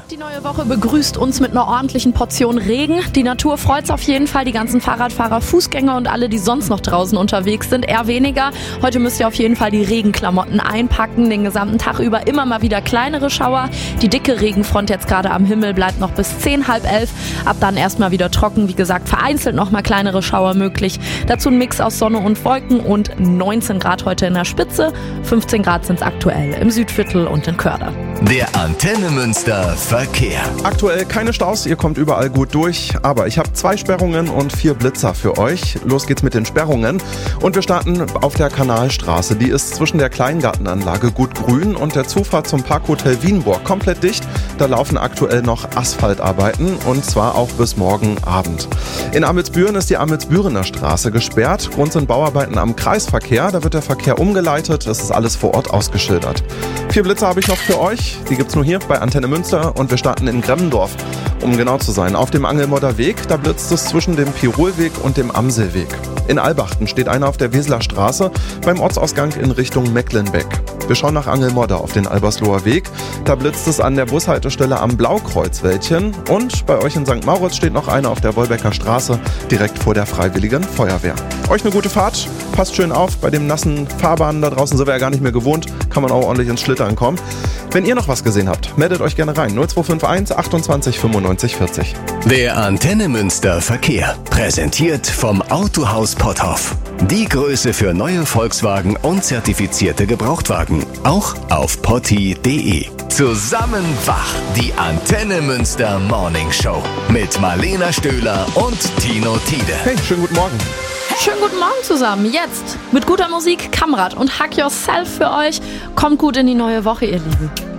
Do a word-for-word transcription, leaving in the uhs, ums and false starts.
Die neue Woche begrüßt uns mit einer ordentlichen Portion Regen. Die Natur freut's auf jeden Fall, die ganzen Fahrradfahrer, Fußgänger und alle, die sonst noch draußen unterwegs sind, eher weniger. Heute müsst ihr auf jeden Fall die Regenklamotten einpacken, den gesamten Tag über immer mal wieder kleinere Schauer. Die dicke Regenfront jetzt gerade am Himmel bleibt noch bis zehn, halb elf. Ab dann erstmal wieder trocken, wie gesagt, vereinzelt noch mal kleinere Schauer möglich. Dazu ein Mix aus Sonne und Wolken und neunzehn Grad heute in der Spitze. fünfzehn Grad sind's aktuell im Südviertel und in Körde. Der Antenne Münster Verkehr. Aktuell keine Staus, ihr kommt überall gut durch, aber ich habe zwei Sperrungen und vier Blitzer für euch. Los geht's mit den Sperrungen und wir starten auf der Kanalstraße. Die ist zwischen der Kleingartenanlage gut grün und der Zufahrt zum Parkhotel Wienburg komplett dicht. Da laufen aktuell noch Asphaltarbeiten und zwar auch bis morgen Abend. In Amelsbüren ist die Amelsbürener Straße gesperrt. Grund sind Bauarbeiten am Kreisverkehr. Da wird der Verkehr umgeleitet. Es ist alles vor Ort ausgeschildert. Vier Blitzer habe ich noch für euch. Die gibt's nur hier bei Antenne Münster und wir starten in Gremmendorf. Um genau zu sein, auf dem Angelmodder Weg, da blitzt es zwischen dem Pirolweg und dem Amselweg. In Albachten steht einer auf der Weseler Straße beim Ortsausgang in Richtung Mecklenbeck. Wir schauen nach Angelmodder auf den Albersloher Weg. Da blitzt es an der Bushaltestelle am Blaukreuzwäldchen. Und bei euch in Sankt Mauritz steht noch einer auf der Wolbecker Straße, direkt vor der Freiwilligen Feuerwehr. Euch eine gute Fahrt, passt schön auf, bei dem nassen Fahrbahnen da draußen sind wir ja gar nicht mehr gewohnt, kann man auch ordentlich ins Schlittern kommen. Wenn ihr noch was gesehen habt, meldet euch gerne rein. null zwei fünf eins achtundzwanzig fünfundneunzig vierzig. Der Antenne Münster Verkehr. Präsentiert vom Autohaus Potthoff. Die Größe für neue Volkswagen und zertifizierte Gebrauchtwagen. Auch auf potti punkt de. Zusammen wach. Die Antenne Münster Morning Show. Mit Marlena Stöhler und Tino Tiede. Hey, schönen guten Morgen. Schönen guten Morgen zusammen. Jetzt mit guter Musik, Kamrad und Hack Yourself für euch. Kommt gut in die neue Woche, ihr Lieben.